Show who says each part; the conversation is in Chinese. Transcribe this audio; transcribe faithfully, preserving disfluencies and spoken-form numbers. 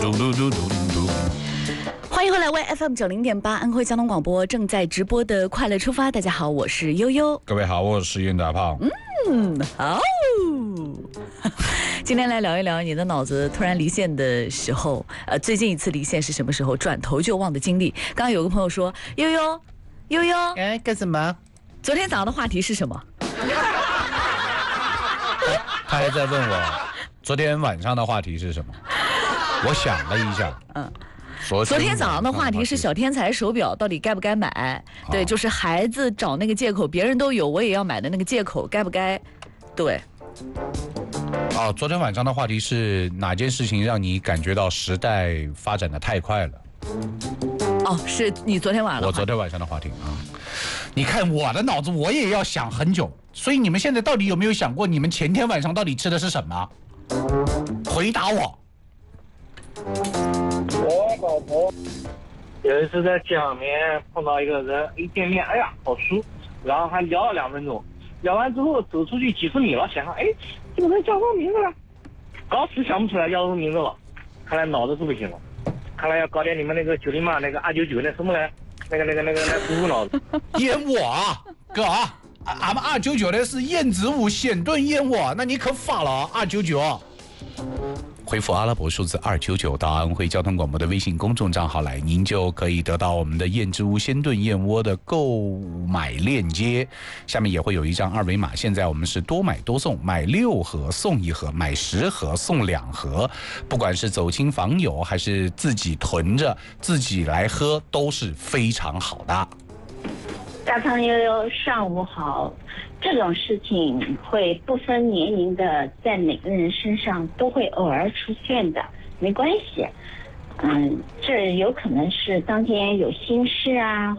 Speaker 1: 嘟嘟嘟嘟嘟。
Speaker 2: 欢迎回来 ，Y F M 九零点八安徽交通广播正在直播的《快乐出发》。大家好，我是悠悠。
Speaker 1: 各位好，我是袁大胖。
Speaker 2: 嗯，好。今天来聊一聊你的脑子突然离线的时候，呃，最近一次离线是什么时候？转头就忘的经历。刚刚有个朋友说，悠悠，悠悠，
Speaker 3: 哎，干什么？
Speaker 2: 昨天早上的话题是什么？
Speaker 1: 他还在问我，昨天晚上的话题是什么？我想了一下，嗯。
Speaker 2: 昨天早上的话题是小天才手表到底该不该买？对，就是孩子找那个借口，别人都有我也要买的那个借口，该不该？对。
Speaker 1: 哦，昨天晚上的话题是哪件事情让你感觉到时代发展的太快了？
Speaker 2: 哦，是你昨天晚上。
Speaker 1: 我昨天晚上的话题啊，你看我的脑子我也要想很久，所以你们现在到底有没有想过，你们前天晚上到底吃的是什么？回答我。
Speaker 4: 我老婆有一次在街上面碰到一个人，一见面，哎呀，好熟，然后还聊了两分钟，聊完之后走出去几十米了，想想，哎，这个人叫什么名字了？搞死想不出来叫什么名字了，看来脑子是不行了，看来要搞点你们那个九零嘛，那个二九九那什么来，那个那个那个那补补脑子。
Speaker 1: 燕窝啊，哥啊，俺们二九九的是燕子屋鲜炖燕窝，那你可发了二九九。回复阿拉伯数字二九九到安徽交通广播的微信公众账号来，您就可以得到我们的燕之屋鲜炖燕窝的购买链接，下面也会有一张二维码。现在我们是多买多送，买六盒送一盒，买十盒送两盒，不管是走亲访友还是自己囤着自己来喝，都是非常好的。
Speaker 5: 大胖悠悠，上午好。这种事情会不分年龄的，在每个人身上都会偶尔出现的，没关系。嗯，这有可能是当天有心事啊，